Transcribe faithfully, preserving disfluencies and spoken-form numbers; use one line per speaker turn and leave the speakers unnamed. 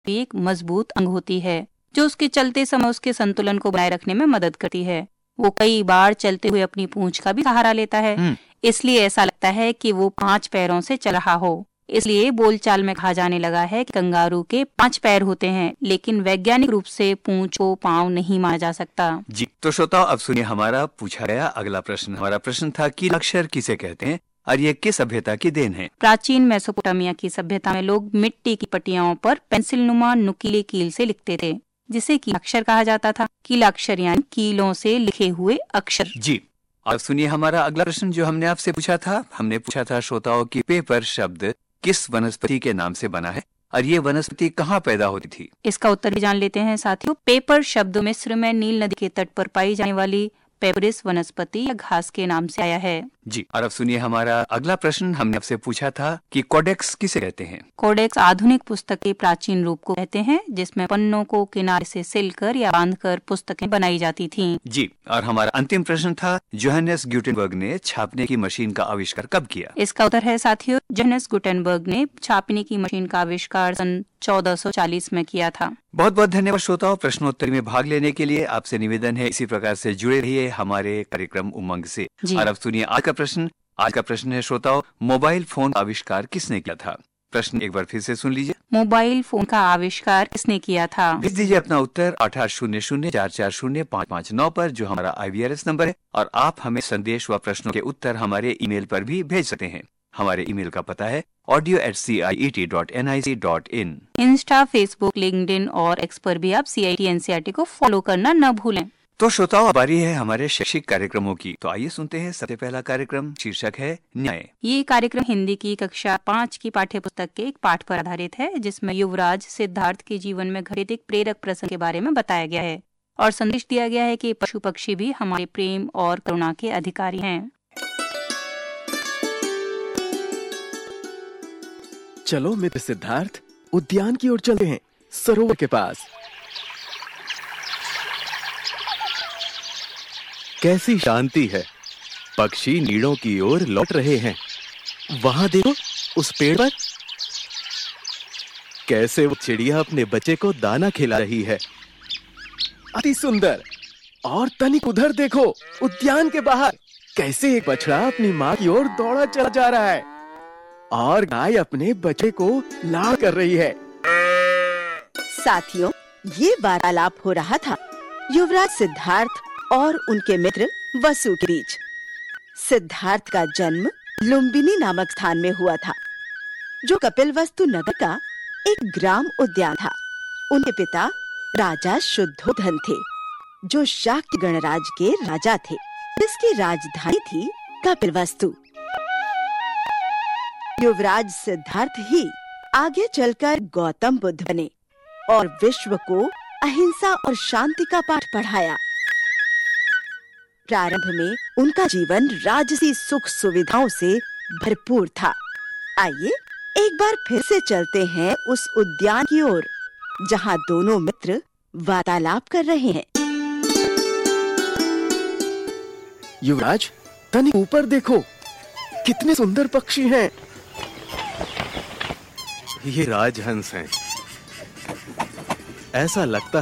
भी एक मजबूत अंग होती है जो उसके चलते समय उसके संतुलन को बनाए रखने में मदद करती है। वो कई बार चलते हुए अपनी पूंछ का भी सहारा लेता है, इसलिए ऐसा लगता है कि वो पांच पैरों से चल रहा हो। इसलिए बोलचाल में कहा जाने लगा है कि कंगारू के पांच पैर होते हैं, लेकिन वैज्ञानिक रूप से पूंछ को पांव नहीं माना जा सकता।
जी तो श्रोताओ, अब सुनिए हमारा पूछा गया अगला प्रश्न। हमारा प्रश्न था कि अक्षर किसे कहते हैं और ये किस सभ्यता की देन है?
प्राचीन मेसोपोटामिया की सभ्यता में लोग मिट्टी की पट्टियों पर पेंसिल नुमा नुकीले कील से लिखते थे, जिसे कील अक्षर कहा जाता था। कील अक्षर यानी कीलों से लिखे हुए अक्षर।
जी और सुनिए हमारा अगला प्रश्न जो हमने आपसे पूछा था। हमने पूछा था श्रोताओं की पेपर शब्द किस वनस्पति के नाम से बना है और ये वनस्पति कहाँ पैदा होती थी?
इसका उत्तर भी जान लेते हैं साथियों। पेपर शब्द मिस्र में नील नदी के तट पर पाई जाने वाली पेपरिस वनस्पति या घास के नाम से आया है।
जी और अब सुनिए हमारा अगला प्रश्न। हमने आपसे पूछा था कि कोडेक्स किसे कहते हैं?
कोडेक्स आधुनिक पुस्तक के प्राचीन रूप को कहते हैं, जिसमें पन्नों को किनारे से सिलकर या बांधकर पुस्तकें बनाई जाती थीं।
जी और हमारा अंतिम प्रश्न था जोहानेस गुटेनबर्ग ने छापने की मशीन का आविष्कार कब किया?
इसका उत्तर है साथियों, जोहानेस गुटेनबर्ग ने छापने की मशीन का आविष्कार सन चौदह सौ चालीस में किया था।
बहुत बहुत धन्यवाद श्रोताओं, प्रश्नोत्तरी में भाग लेने के लिए। आपसे निवेदन है इसी प्रकार से जुड़े रहिए हमारे कार्यक्रम उमंग से। और अब सुनिए आज का प्रश्न। आज का प्रश्न है श्रोताओं, मोबाइल फोन का आविष्कार किसने किया था? प्रश्न एक बार फिर से सुन लीजिए।
मोबाइल फोन का आविष्कार किसने किया था?
भेज दीजिए अपना उत्तर आठ आठ शून्य शून्य चार चार शून्य पाँच पाँच नौ पर, जो हमारा आई वी आर एस नंबर है। और आप हमें संदेश व प्रश्नों के उत्तर हमारे ईमेल पर भी भेज सकते हैं। हमारे ईमेल का पता है audio eight C I E T dot N I C dot in.
Insta, Facebook, LinkedIn और एक्स पर भी आप सी I T N C R T को फॉलो करना न भूलें।
तो श्रोताओं, बारी है हमारे शैक्षिक कार्यक्रमों की। तो आइए सुनते हैं सबसे पहला कार्यक्रम, शीर्षक है न्याय।
ये कार्यक्रम हिंदी की कक्षा पाँच की पाठ्य पुस्तक के एक पाठ पर आधारित है, जिसमें युवराज सिद्धार्थ के जीवन में घटित एक प्रेरक प्रसंग के बारे में बताया गया है और संदेश दिया गया है कि पशु पक्षी भी हमारे प्रेम और करुणा के अधिकारी हैं।
चलो मित्र सिद्धार्थ, उद्यान की ओर चलते हैं, सरोवर के पास। कैसी शांति है, पक्षी नीड़ों की ओर लौट रहे हैं। वहां देखो, उस पेड़ पर कैसे वो चिड़िया अपने बच्चे को दाना खिला रही है। अति सुंदर। और तनिक उधर देखो, उद्यान के बाहर कैसे एक बछड़ा अपनी माँ की ओर दौड़ा चला जा रहा है और गाय अपने बच्चे को लाड़ कर रही है।
साथियों, ये वार्तालाप हो रहा था युवराज सिद्धार्थ और उनके मित्र वसु के बीच। सिद्धार्थ का जन्म लुम्बिनी नामक स्थान में हुआ था, जो कपिलवस्तु नगर का एक ग्राम उद्यान था। उनके पिता राजा शुद्धोधन थे, जो शाक्य गणराज के राजा थे, जिसकी राजधानी थी कपिलवस्तु। युवराज सिद्धार्थ ही आगे चलकर गौतम बुद्ध बने और विश्व को अहिंसा और शांति का पाठ पढ़ाया। प्रारंभ में उनका जीवन राजसी सुख सुविधाओं से भरपूर था। आइए एक बार फिर से चलते हैं उस उद्यान की ओर, जहां दोनों मित्र वार्तालाप कर रहे हैं।
युवराज, तनिक ऊपर देखो, कितने सुंदर पक्षी हैं।
ये राजहंस हैं। ऐसा लगता